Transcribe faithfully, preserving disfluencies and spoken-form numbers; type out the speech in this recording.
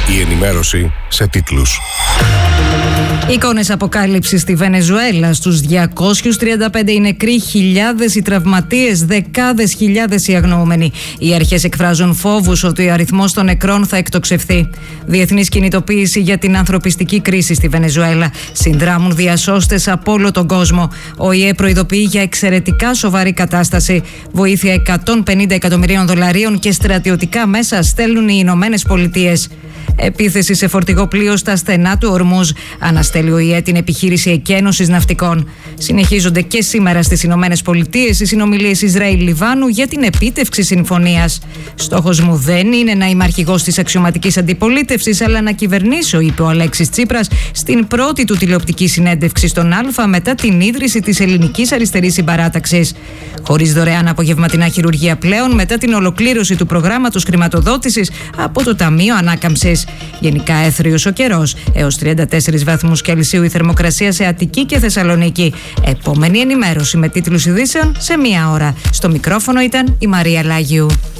Η ενημέρωση σε τίτλους. Εικόνες αποκάλυψης στη Βενεζουέλα. Στους διακόσιους τριάντα πέντε οι νεκροί, χιλιάδες οι τραυματίες, δεκάδες χιλιάδες οι αγνοούμενοι. Οι αρχές εκφράζουν φόβους ότι ο αριθμός των νεκρών θα εκτοξευθεί. Διεθνής κινητοποίηση για την ανθρωπιστική κρίση στη Βενεζουέλα. Συνδράμουν διασώστες από όλο τον κόσμο. Ο ΙΕ προειδοποιεί για εξαιρετικά σοβαρή κατάσταση. Βοήθεια εκατόν πενήντα εκατομμυρίων δολαρίων και στρατιωτικά μέσα στέλνουν οι Ηνωμένες Πολιτείες. Επίθεση σε φορτηγό πλοίο στα στενά του Ορμούζ. Αναστέλει ο ΙΕ την επιχείρηση εκένωσης ναυτικών. Συνεχίζονται και σήμερα στις Ηνωμένες Πολιτείες οι συνομιλίες Ισραήλ-Λιβάνου για την επίτευξη συμφωνίας. Στόχος μου δεν είναι να είμαι αρχηγός της αξιωματικής αντιπολίτευσης, αλλά να κυβερνήσω, είπε ο Αλέξης Τσίπρας στην πρώτη του τηλεοπτική συνέντευξη στον Α μετά την ίδρυση της Ελληνικής Αριστερής Συμπαράταξης. Χωρίς δωρεάν απογευματινά χειρουργία πλέον, μετά την ολοκλήρωση του προγράμματος χρηματοδότησης από το Ταμείο Ανάκαμψης. Γενικά έθριος ο καιρός, έως τριάντα τέσσερις βαθμούς Κελσίου η θερμοκρασία σε Αττική και Θεσσαλονίκη. Επόμενη ενημέρωση με τίτλους ειδήσεων σε μία ώρα. Στο μικρόφωνο ήταν η Μαρία Λάγιου.